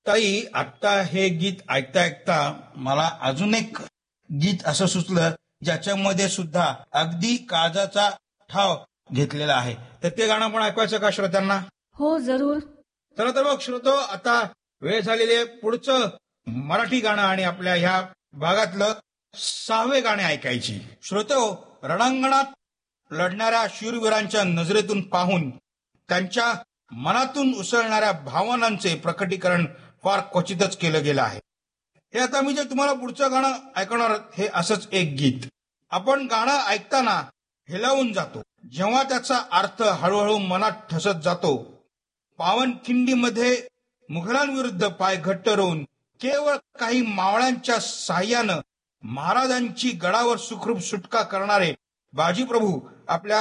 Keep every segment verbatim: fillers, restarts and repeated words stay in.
ताई, आता हे गीत ऐकता ऐकता मला अजून एक गीत असं सुचलं ज्याच्यामध्ये सुद्धा अगदी काळजाचा ठाव घेतलेला आहे. तर ते गाणं पण ऐकवायचं का श्रोत्यांना? हो जरूर. चला तर मग श्रोतो, आता वेळ झालेली आहे पुढचं मराठी गाणं आणि आपल्या ह्या भागातलं सहावे गाणे ऐकायची. श्रोतो, रणांगणात लढणाऱ्या शूरवीरांच्या नजरेतून पाहून त्यांच्या मनातून उसळणाऱ्या भावनांचे प्रकटीकरण फार क्वचितच केलं गेलं आहे. हे आता मी जे तुम्हाला पुढचं गाणं ऐकणार हे असंच एक गीत. आपण गाणं ऐकताना हेलावून जातो. जेव्हा त्याचा अर्थ हळूहळू मनात ठसत जातो, पावनखिंडीमध्ये मुघलांविरुद्ध पाय घट्ट रोवून केवळ काही मावळ्यांच्या साह्यानं महाराजांची गडावर सुखरूप सुटका करणारे बाजीप्रभू आपल्या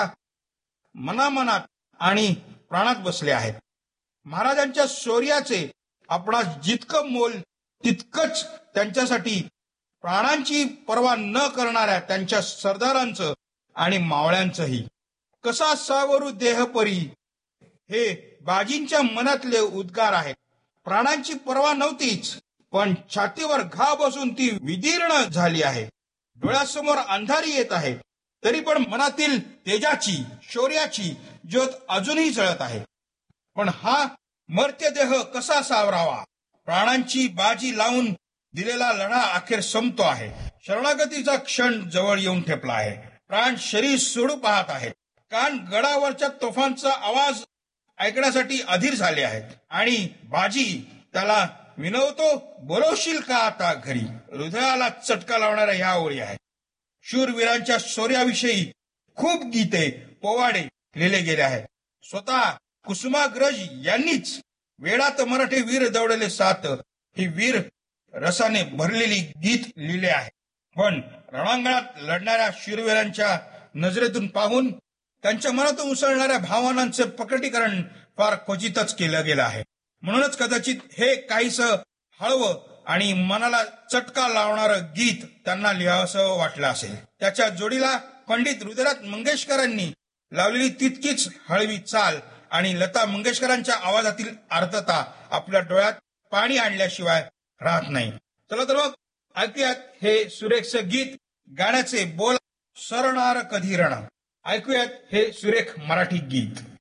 मनामनात आणि प्राणात बसले आहेत. महाराजांच्या शौर्याचे आपणास जितकं मोल तितकंच त्यांच्यासाठी प्राणांची पर्वा न करणाऱ्या त्यांच्या सरदारांचं आणि मावळ्यांचंही. कसा सावरू देहपरी हे बाजींच्या मनातले उद्गार आहेत. प्राणांची पर्वा नव्हतीच, पण छातीवर घा बसून ती विदीर्ण झाली आहे. डोळ्यासमोर अंधारी येत आहे, तरी पण मनातील तेजाची शौर्याची ज्योत अजूनही जळत आहे. पण हा मर्त्यदेह कसा सावरावा? प्राणांची बाजी लावून दिलेला लढा अखेर संपतो आहे. शरणागतीचा क्षण जवळ येऊन ठेपला आहे. प्राण शरीर सोडू पाहत आहेत. कान गडावरच्या तोफांचा आवाज ऐकण्यासाठी अधीर झाले आहेत. आणि बाजी त्याला विनवतो, बोलवशील का आता घरी? हृदयाला चटका लावणाऱ्या ह्या ओळी आहेत. शूरवीरांच्या शौर्याविषयी खूप गीते पोवाडे लिहिले गेले आहेत. स्वतः कुसुमाग्रज यांनीच वेडात मराठे वीर दौडले सात ही वीर रसाने भरलेली गीत लिहिले आहे. पण रणांगणात लढणाऱ्या शूरवीरांच्या नजरेतून पाहून त्यांच्या मनातून उसळणाऱ्या भावनांचे प्रकटीकरण फार क्वचितच केलं गेलं आहे. म्हणूनच कदाचित हे काहीस हळवं आणि मनाला चटका लावणारं गीत त्यांना लिहावंसं वाटलं असेल. त्याच्या जोडीला पंडित हृदयनाथ मंगेशकरांनी लावलेली तितकीच हळवी चाल आणि लता मंगेशकरांच्या आवाजातील आर्तता आपल्या डोळ्यात पाणी आणल्याशिवाय राहत नाही. चला तर मग ऐकूयात हे सुरेखचे गीत. गाण्याचे बोल सरणार कधी रण. ऐकूयात हे सुरेख मराठी गीत.